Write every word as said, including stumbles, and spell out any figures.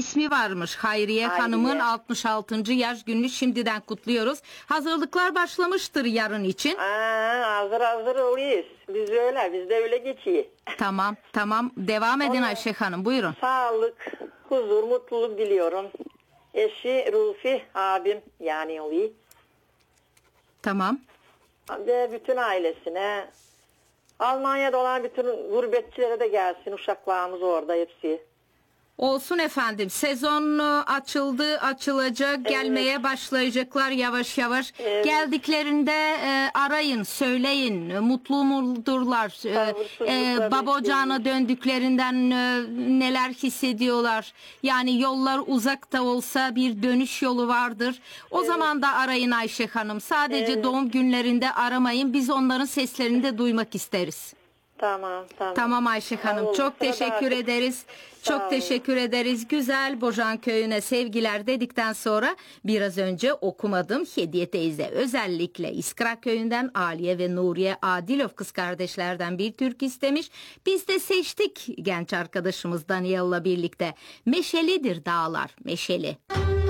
ismi varmış. Hayriye, Hayriye. Hanım'ın altmış altıncı yaş gününü şimdiden kutluyoruz. Hazırlıklar başlamıştır yarın için. Aa, hazır hazır oluyoruz. Biz öyle, biz de öyle geçiyor. Tamam, tamam. Devam edin Ona- Ayşe Hanım, buyurun. Sağlık, huzur, mutluluk diliyorum. Eşi Rufi abim yani oluyor. Tamam. Ve bütün ailesine, Almanya'da olan bütün gurbetçilere de gelsin. Uşaklarımız orada hepsi. Olsun efendim. Sezon e, açıldı, açılacak, gelmeye başlayacaklar yavaş yavaş. Evet. Geldiklerinde e, arayın, söyleyin. E, Mutlu mudurlar? E, Sabırsızlıkla e, baba ocağına döndüklerinden e, neler hissediyorlar? Yani yollar uzak da olsa bir dönüş yolu vardır. O zaman da arayın Ayşe Hanım. Sadece Evet. doğum günlerinde aramayın. Biz onların seslerini de duymak isteriz. Tamam, tamam. Tamam Ayşe Hanım, Sağ olun. çok Sırada teşekkür artık- ederiz. Sağ Çok olun. teşekkür ederiz. Güzel Bojan köyüne sevgiler dedikten sonra biraz önce okumadım. Hediye teyze özellikle İskra köyünden Aliye ve Nuriye Adilov kız kardeşlerden bir türkü istemiş. Biz de seçtik genç arkadaşımız Daniel'la birlikte. Meşelidir dağlar, meşeli.